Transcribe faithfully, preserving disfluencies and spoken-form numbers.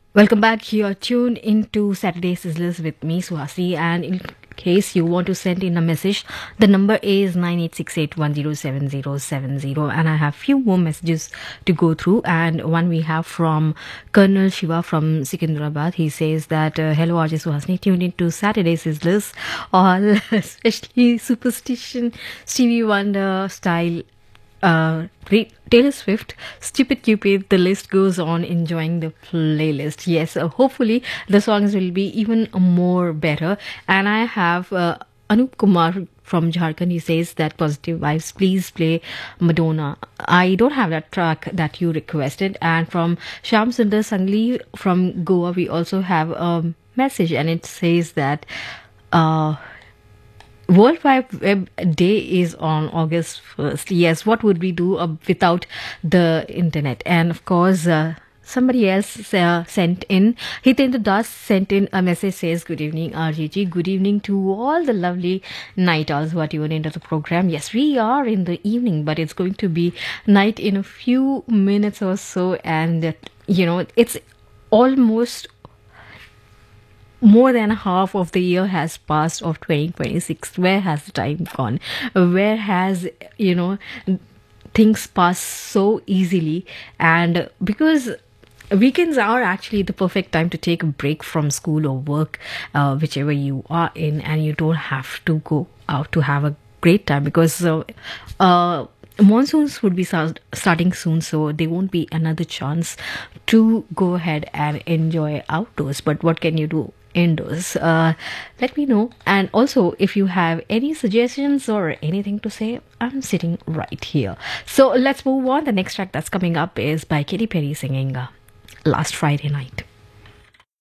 Welcome back. You're tuned into Saturday Sizzlers with me, Suhasi. And in case you want to send in a message, the number is nine eight six eight one zero seven zero seven zero. And I have few more messages to go through. And one we have from Colonel Shiva from Secunderabad. He says that, uh, hello, R J Suhasini, tuned into Saturday Sizzlers, all especially Superstition, Stevie Wonder style. Uh, re- Taylor Swift, Stupid Cupid, the list goes on, enjoying the playlist. Yes, uh, hopefully the songs will be even more better. And I have uh, Anup Kumar from Jharkhand. He says that positive vibes, please play Madonna. I don't have that track that you requested. And from Sham Sundar Sangli from Goa, we also have a message, and it says that. Uh, World Wide Web Day is on August first. Yes, what would we do uh, without the internet? And of course, uh, somebody else uh, sent in, Hitendra Das sent in a message, says, good evening, R J G. Good evening to all the lovely night owls who are tuned into the program. Yes, we are in the evening, but it's going to be night in a few minutes or so. And, uh, you know, it's almost more than half of the year has passed of twenty twenty-six. Where has the time gone? Where has, you know, things pass so easily? And because weekends are actually the perfect time to take a break from school or work, uh, whichever you are in, and you don't have to go out to have a great time, because uh, uh monsoons would be start, starting soon, so there won't be another chance to go ahead and enjoy outdoors. But what can you do indoors? Uh, let me know. And also, if you have any suggestions or anything to say, I'm sitting right here. So let's move on. The next track that's coming up is by Katy Perry singing uh, Last Friday Night.